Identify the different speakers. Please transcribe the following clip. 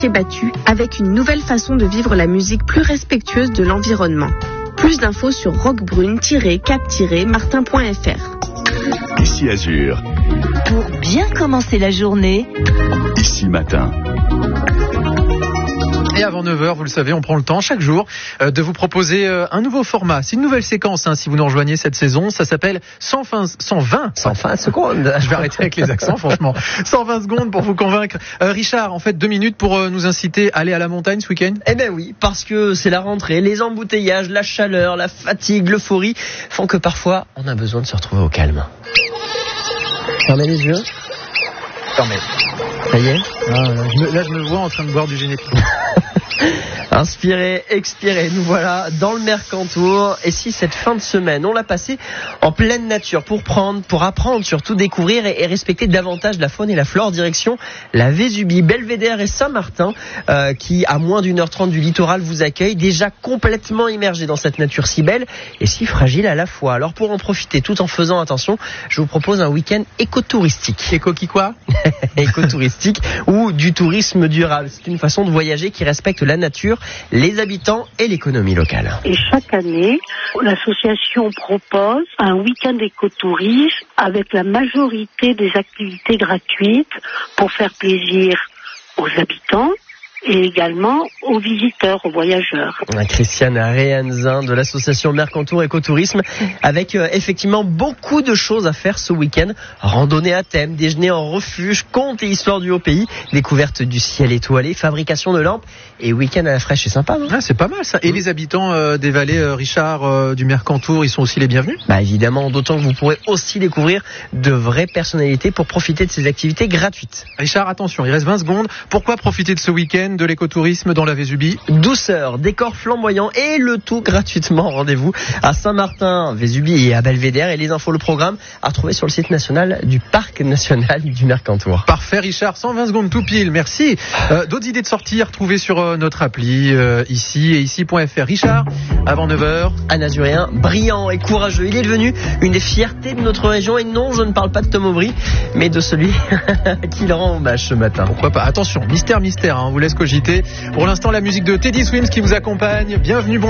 Speaker 1: battu avec une nouvelle façon de vivre la musique plus respectueuse de l'environnement. Plus d'infos sur roquebrune-cap-martin.fr.
Speaker 2: Ici Azur.
Speaker 3: Pour bien commencer la journée.
Speaker 2: Ici Matin.
Speaker 4: Et avant 9h, vous le savez, on prend le temps chaque jour de vous proposer un nouveau format. C'est une nouvelle séquence, si vous nous rejoignez cette saison. Ça s'appelle 120 secondes. Je vais arrêter avec les accents, franchement. 120 secondes pour vous convaincre. Richard, en fait, 2 minutes pour nous inciter à aller à la montagne ce week-end.
Speaker 5: Eh ben oui, parce que c'est la rentrée, les embouteillages, la chaleur, la fatigue, l'euphorie font que parfois, on a besoin de se retrouver au calme. Fermez les yeux.
Speaker 4: Fermez.
Speaker 5: Ça y est.
Speaker 4: Là, je me vois en train de boire du génétique.
Speaker 5: Inspirez, expirez, nous voilà dans le Mercantour. Et si cette fin de semaine, on l'a passé en pleine nature pour apprendre, surtout découvrir et respecter davantage la faune et la flore, direction la Vésubie, Belvédère et Saint-Martin, qui à moins d'1h30 du littoral vous accueille, déjà complètement immergé dans cette nature si belle et si fragile à la fois. Alors pour en profiter tout en faisant attention, je vous propose un week-end écotouristique.
Speaker 4: Éco qui quoi?
Speaker 5: Écotouristique ou du tourisme durable. C'est une façon de voyager qui respecte la nature, les habitants et l'économie locale.
Speaker 6: Et chaque année, l'association propose un week-end écotourisme avec la majorité des activités gratuites pour faire plaisir aux habitants et également aux visiteurs, aux voyageurs.
Speaker 5: Christiane Réhenzin de l'association Mercantour Écotourisme, avec effectivement beaucoup de choses à faire ce week-end. Randonnée à thème, déjeuner en refuge, contes et histoire du haut pays, découverte du ciel étoilé, fabrication de lampes et week-end à la fraîche, c'est sympa, non?
Speaker 4: C'est pas mal ça. Et les habitants des vallées, Richard, du Mercantour, ils sont aussi les bienvenus?
Speaker 5: Évidemment, d'autant que vous pourrez aussi découvrir de vraies personnalités pour profiter de ces activités gratuites.
Speaker 4: Richard, attention, il reste 20 secondes. Pourquoi profiter de ce week-end de l'écotourisme dans la Vésubie?
Speaker 5: Douceur, décor flamboyant et le tout gratuitement. Rendez-vous à Saint-Martin, Vésubie et à Belvédère. Et les infos, le programme à retrouver sur le site national du Parc national du Mercantour.
Speaker 4: Parfait Richard, 120 secondes tout pile, merci. D'autres idées de sortie à retrouver sur notre appli ici et ici.fr. Richard, avant 9h.
Speaker 5: Un Azurien brillant et courageux. Il est devenu une des fiertés de notre région. Et non, je ne parle pas de Tom Aubry, mais de celui qui le rend hommage ce matin.
Speaker 4: Pourquoi pas? Attention, mystère, on vous laisse cogiter. Pour l'instant, la musique de Teddy Swims qui vous accompagne. Bienvenue, bon